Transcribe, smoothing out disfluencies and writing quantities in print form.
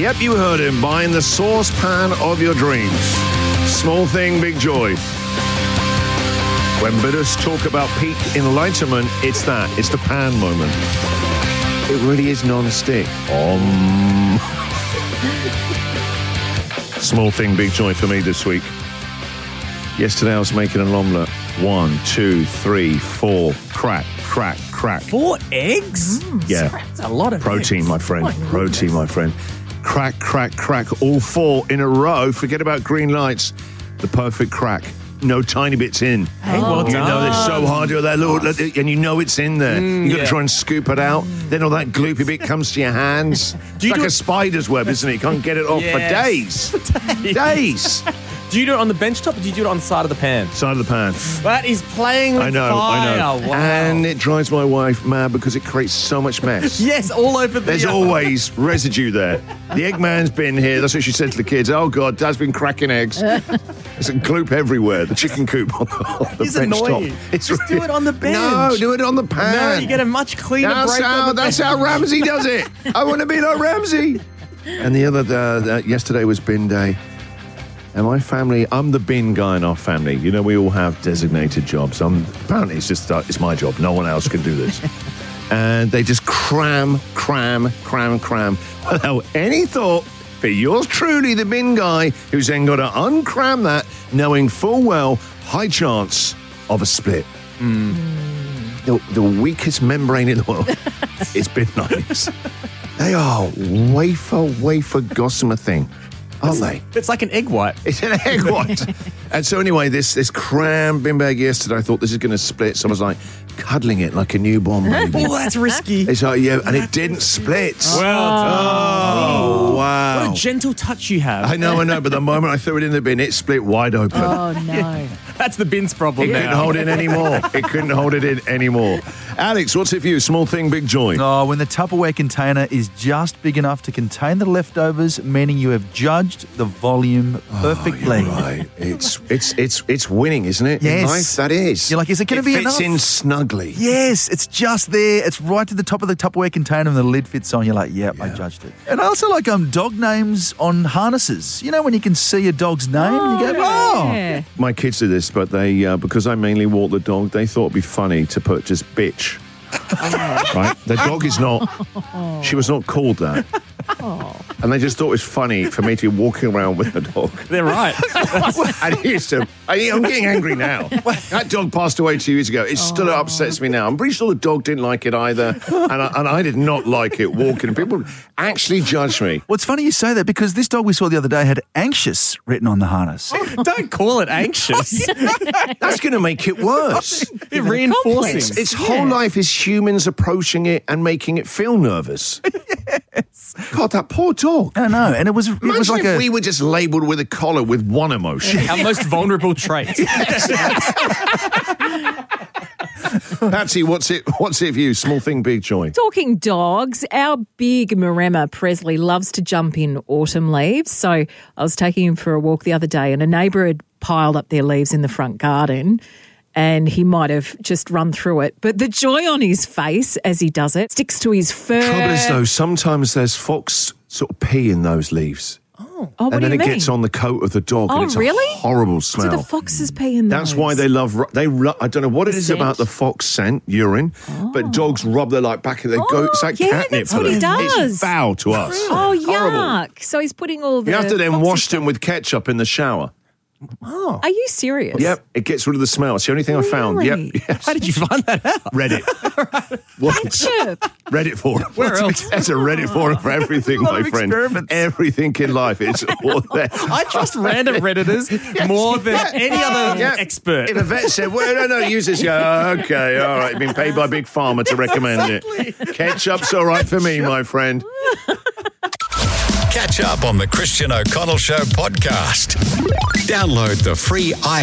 Yep, you heard him. Buying the saucepan of your dreams. Small thing, big joy. When Buddhists talk about peak enlightenment, it's that. It's the pan moment. It really is non-stick. Small thing, big joy for me this week. Yesterday I was making an omelette. 1, 2, 3, 4. Crack, crack, crack. 4 eggs? Yeah. That's a lot of Protein, eggs. my friend. Protein, my friend. Crack, crack, crack. All 4 in a row. Forget about green lights. The perfect crack. No tiny bits in. Hey, well done. You know, it's so hard to that little, and you know it's in there. You got to try and scoop it out. Then all that gloopy bit comes to your hands. It's like a spider's web, isn't it? You can't get it off for days. Days. Do you do it on the bench top or do you do it on the side of the pan? Side of the pan. That is playing with I know. Wow. And it drives my wife mad because it creates so much mess. Yes, all over the... There's always residue there. The Eggman's been here. That's what she said to the kids. Oh, God, Dad's been cracking eggs. There's a gloop everywhere. The chicken coop on the It's bench annoying. top. It's Just do it on the bench. No, do it on the pan. No, you get a much cleaner break on the That's bench. how Ramsey does it. I want to be like Ramsey. And the other yesterday was bin day. And my family, I'm the bin guy in our family. You know, we all have designated jobs. Apparently, it's my job. No one else can do this. And they just cram without any thought for yours truly, the bin guy, who's then got to uncram that, knowing full well, high chance of a split. The weakest membrane in the world is bin linings. They are wafer gossamer thing. Aren't they? It's like an egg white. It's an egg white. And so anyway, this cram bin bag yesterday, I thought this is going to split. So I was like cuddling it like a newborn baby. Oh, that's risky. It's like, yeah, and it didn't split. Well Oh, wow. What a gentle touch you have. I know, but the moment I threw it in the bin, it split wide open. Oh, no. That's the bin's problem It now. couldn't hold it anymore. It couldn't hold it in anymore. Alex, what's it for you? Small thing, big joy. Oh, when the Tupperware container is just big enough to contain the leftovers, meaning you have judged the volume perfectly. You're right. It's winning, isn't it? Yes. In life, that is. You're like, is it going to be fits enough? in snugly. Yes, it's just there. It's right to the top of the Tupperware container and the lid fits on. You're like, yep, I judged it. And I also like dog names on harnesses. You know, when you can see a dog's name and you go, Yeah. My kids do this, but they, because I mainly walk the dog, they thought it'd be funny to put just bitch. Right? The dog is not, she was not called that. And they just thought it was funny for me to be walking around with a dog. They're right. And he used to, I'm getting angry now. That dog passed away 2 years ago. It still upsets me now. I'm pretty sure the dog didn't like it either. And I did not like it walking. People actually judge me. Well, it's funny you say that because this dog we saw the other day had anxious written on the harness. Don't call it anxious. That's going to make it worse. It's reinforcing. Its whole life is humans approaching it and making it feel nervous. Yes. God, that poor dog. I know, and it was Imagine like if we were just labelled with a collar with one emotion. Our most vulnerable trait. Patsy, what's it for you? Small thing, big joy. Talking dogs, our big Maremma Presley loves to jump in autumn leaves. So I was taking him for a walk the other day and a neighbour had piled up their leaves in the front garden and he might have just run through it. But the joy on his face as he does it sticks to his fur. Trouble is, though, sometimes there's fox sort of pee in those leaves. Oh, and what do then you it mean? gets on the coat of the dog. Oh, and it's really? a horrible smell. So the foxes pee in those. That's why they love. I don't know what it is Scent. about the fox scent, urine, but dogs rub their back and they go. It's like yeah, catnip that's for what he them. It's does. foul to us. Oh, Horrible. yuck. So he's putting all the You have to then foxy wash stuff- them with ketchup in the shower. Oh. Are you serious? Yep, it gets rid of the smell. It's the only thing I found. Really? Yep. Yes. How did you find that out? Reddit. Ketchup. Reddit forum. Where else? There's a Reddit forum for everything, lot my of friend. experiments. Everything in life. It's all there. I trust random Redditors more than any other expert. If a vet said, well, no, use this. Yeah, okay, all right. You've been paid by Big Pharma to recommend it. Ketchup's all right for me, my friend. Catch up on the Christian O'Connell Show podcast. Download the free